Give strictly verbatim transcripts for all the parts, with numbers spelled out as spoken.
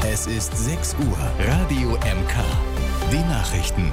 Es ist sechs Uhr. Radio M K. Die Nachrichten.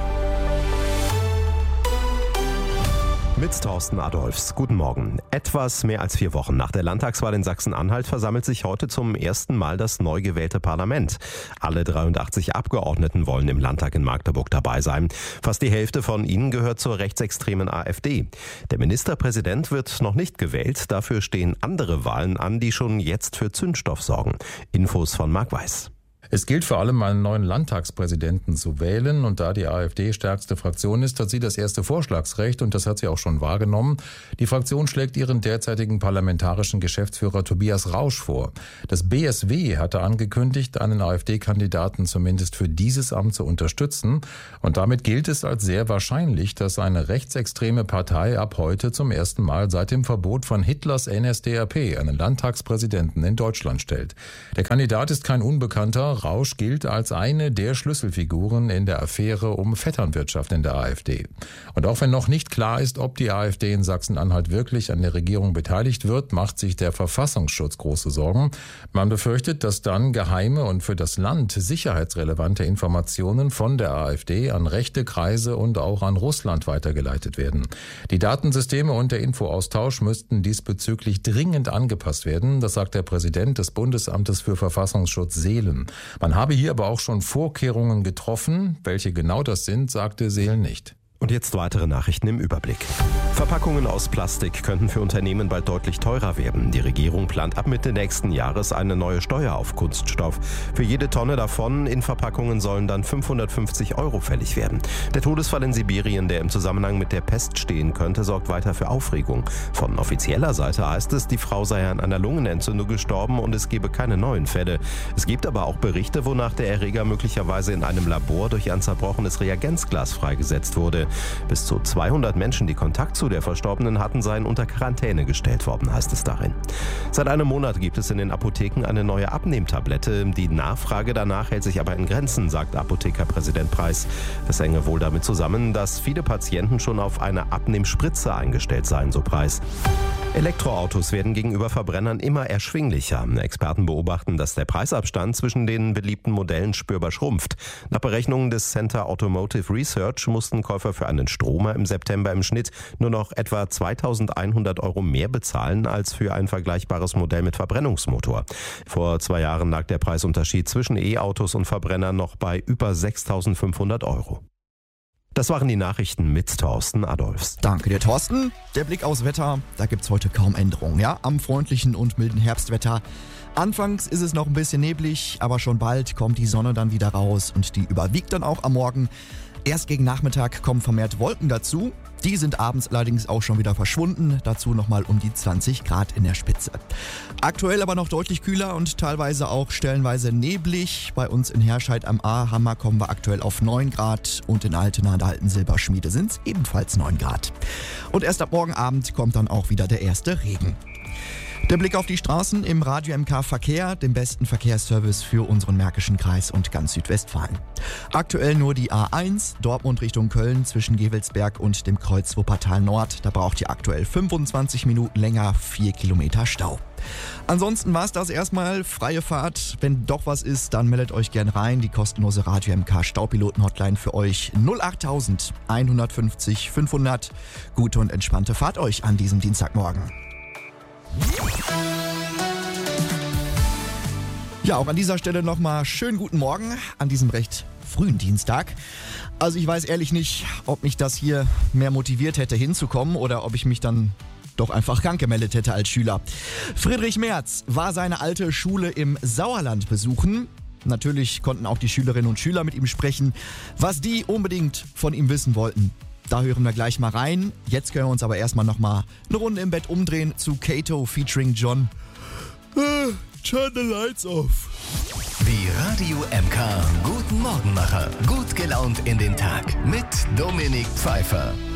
Mit Thorsten Adolfs. Guten Morgen. Etwas mehr als vier Wochen nach der Landtagswahl in Sachsen-Anhalt versammelt sich heute zum ersten Mal das neu gewählte Parlament. Alle dreiundachtzig Abgeordneten wollen im Landtag in Magdeburg dabei sein. Fast die Hälfte von ihnen gehört zur rechtsextremen AfD. Der Ministerpräsident wird noch nicht gewählt. Dafür stehen andere Wahlen an, die schon jetzt für Zündstoff sorgen. Infos von Marc Weiß. Es gilt vor allem, einen neuen Landtagspräsidenten zu wählen. Und da die AfD stärkste Fraktion ist, hat sie das erste Vorschlagsrecht. Und das hat sie auch schon wahrgenommen. Die Fraktion schlägt ihren derzeitigen parlamentarischen Geschäftsführer Tobias Rausch vor. Das B S W hatte angekündigt, einen AfD-Kandidaten zumindest für dieses Amt zu unterstützen. Und damit gilt es als sehr wahrscheinlich, dass eine rechtsextreme Partei ab heute zum ersten Mal seit dem Verbot von Hitlers N S D A P einen Landtagspräsidenten in Deutschland stellt. Der Kandidat ist kein Unbekannter. Rausch gilt als eine der Schlüsselfiguren in der Affäre um Vetternwirtschaft in der AfD. Und auch wenn noch nicht klar ist, ob die AfD in Sachsen-Anhalt wirklich an der Regierung beteiligt wird, macht sich der Verfassungsschutz große Sorgen. Man befürchtet, dass dann geheime und für das Land sicherheitsrelevante Informationen von der AfD an rechte Kreise und auch an Russland weitergeleitet werden. Die Datensysteme und der Infoaustausch müssten diesbezüglich dringend angepasst werden. Das sagt der Präsident des Bundesamtes für Verfassungsschutz, Seelen. Man habe hier aber auch schon Vorkehrungen getroffen. Welche genau das sind, sagte Seelen nicht. Und jetzt weitere Nachrichten im Überblick. Verpackungen aus Plastik könnten für Unternehmen bald deutlich teurer werden. Die Regierung plant ab Mitte nächsten Jahres eine neue Steuer auf Kunststoff. Für jede Tonne davon in Verpackungen sollen dann fünfhundertfünfzig Euro fällig werden. Der Todesfall in Sibirien, der im Zusammenhang mit der Pest stehen könnte, sorgt weiter für Aufregung. Von offizieller Seite heißt es, die Frau sei an einer Lungenentzündung gestorben und es gebe keine neuen Fälle. Es gibt aber auch Berichte, wonach der Erreger möglicherweise in einem Labor durch ein zerbrochenes Reagenzglas freigesetzt wurde. Bis zu zweihundert Menschen, die Kontakt zu der Verstorbenen hatten, seien unter Quarantäne gestellt worden, heißt es darin. Seit einem Monat gibt es in den Apotheken eine neue Abnehmtablette. Die Nachfrage danach hält sich aber in Grenzen, sagt Apothekerpräsident Preis. Das hänge wohl damit zusammen, dass viele Patienten schon auf eine Abnehmspritze eingestellt seien, so Preis. Elektroautos werden gegenüber Verbrennern immer erschwinglicher. Experten beobachten, dass der Preisabstand zwischen den beliebten Modellen spürbar schrumpft. Nach Berechnungen des Center Automotive Research mussten Käufer für einen Stromer im September im Schnitt nur noch etwa zweitausendeinhundert Euro mehr bezahlen als für ein vergleichbares Modell mit Verbrennungsmotor. Vor zwei Jahren lag der Preisunterschied zwischen E-Autos und Verbrennern noch bei über sechstausendfünfhundert Euro. Das waren die Nachrichten mit Thorsten Adolfs. Danke dir, Thorsten. Der Blick aufs Wetter, da gibt's heute kaum Änderungen. Ja, am freundlichen und milden Herbstwetter. Anfangs ist es noch ein bisschen neblig, aber schon bald kommt die Sonne dann wieder raus und die überwiegt dann auch am Morgen. Erst gegen Nachmittag kommen vermehrt Wolken dazu. Die sind abends allerdings auch schon wieder verschwunden. Dazu nochmal um die zwanzig Grad in der Spitze. Aktuell aber noch deutlich kühler und teilweise auch stellenweise neblig. Bei uns in Herscheid am Ahrhammer kommen wir aktuell auf neun Grad und in Altena an der Alten Silberschmiede sind es ebenfalls neun Grad. Und erst ab morgen Abend kommt dann auch wieder der erste Regen. Der Blick auf die Straßen im Radio M K Verkehr, dem besten Verkehrsservice für unseren Märkischen Kreis und ganz Südwestfalen. Aktuell nur die A eins, Dortmund Richtung Köln zwischen Gevelsberg und dem Kreuz Wuppertal Nord. Da braucht ihr aktuell fünfundzwanzig Minuten länger, vier Kilometer Stau. Ansonsten war es das erstmal. Freie Fahrt. Wenn doch was ist, dann meldet euch gern rein. Die kostenlose Radio M K Staupiloten-Hotline für euch null acht eins fünf null fünfhundert. Gute und entspannte Fahrt euch an diesem Dienstagmorgen. Ja, auch an dieser Stelle nochmal schönen guten Morgen an diesem recht frühen Dienstag. Also ich weiß ehrlich nicht, ob mich das hier mehr motiviert hätte hinzukommen oder ob ich mich dann doch einfach krank gemeldet hätte als Schüler. Friedrich Merz war seine alte Schule im Sauerland besuchen. Natürlich konnten auch die Schülerinnen und Schüler mit ihm sprechen, was die unbedingt von ihm wissen wollten. Da hören wir gleich mal rein. Jetzt können wir uns aber erstmal nochmal eine Runde im Bett umdrehen zu Kato featuring John. Uh, turn the lights off. Die Radio M K Guten Morgenmacher. Gut gelaunt in den Tag mit Dominik Pfeiffer.